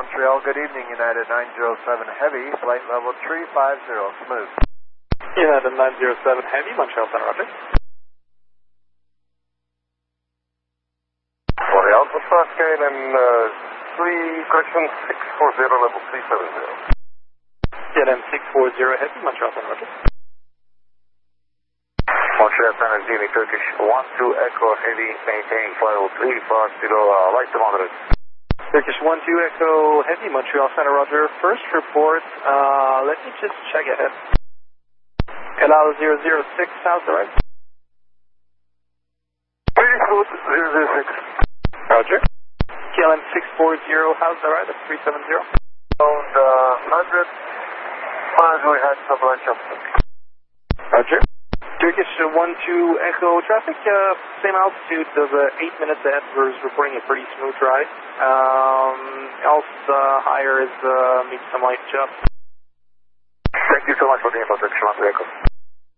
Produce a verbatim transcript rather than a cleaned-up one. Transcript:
Montreal. Good evening, United nine zero seven Heavy, flight level three five zero, smooth. United nine zero seven Heavy, Montreal Center, roger. For the Alpha Star scale and uh, three, correction, six four zero, level three seven zero. K L M six four zero Heavy, Montreal Center, roger. Montreal Center, Zuni, Turkish one two Echo Heavy, maintaining flight level three five zero, uh, light to moderate. Turkish one two Echo Heavy, Montreal Center, roger. First report, uh, let me just check ahead. L L zero zero six, how's the right? Pretty good, zero zero six. Roger. K L M six four zero, how's the right at three seven zero? Around uh, one hundred miles we had some lunch up. Roger. Turkish one two Echo traffic, uh, same altitude, of uh, eight minutes ahead, we're reporting a pretty smooth ride. Um, else uh, higher is uh, maybe some light jump. Thank you so much for the info, Turkish one two Echo.